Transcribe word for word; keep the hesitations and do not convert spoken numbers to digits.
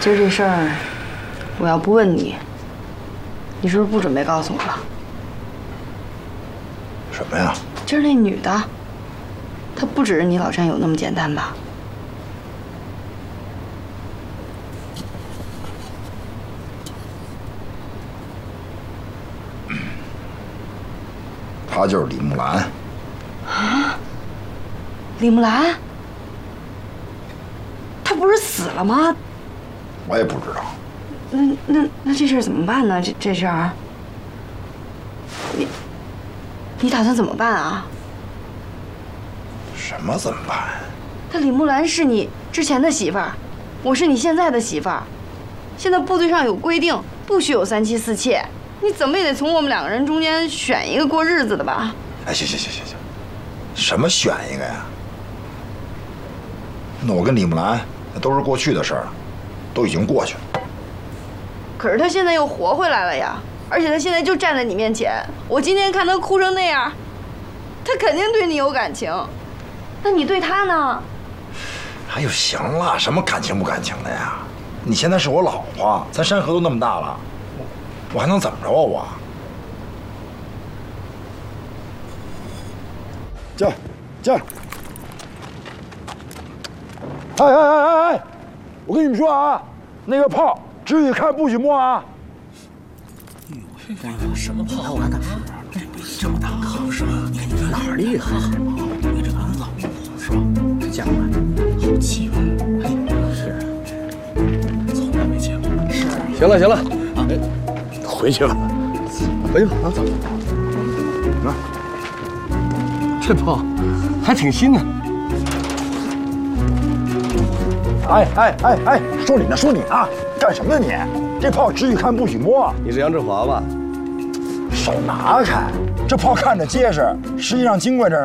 今儿这事儿，我要不问你，你是不是不准备告诉我了？ 什么呀？ 今儿那女的，她不只是你老战友那么简单吧？ 她就是李木兰。 啊？李木兰？她不是死了吗？ 我也不知道。 那那那这事儿怎么办呢？这这事儿，你你打算怎么办啊？ 什么怎么办？ 她李木兰是你之前的媳妇儿，我是你现在的媳妇儿。现在部队上有规定，不许有三妻四妾，你怎么也得从我们两个人中间选一个过日子的吧？ 哎，行行行行行，什么选一个呀？那我跟李木兰那都是过去的事儿了，都已经过去了。 可是她现在又活回来了呀，而且她现在就站在你面前，我今天看她哭成那样，她肯定对你有感情，那你对她呢？ 哎呦，行了，什么感情不感情的呀？你现在是我老婆，咱山河都那么大了，我我还能怎么着啊我？进进。哎哎哎哎哎！我跟你们说啊，那个炮只许看不许摸啊！ 哎呦，什么炮？我看看，这么大个是吧？哪儿厉害？你这个老炮是吧？这见过没？好气派！是，从来没见过。是。 行了行了，哎，回去吧，回去吧啊，走。啊，这炮还挺新呢。 哎哎哎哎，说你呢，说你呢，干什么呢你？这炮只许看不许摸。 你是杨志华吧？ 手拿开，这炮看着结实，实际上金贵着。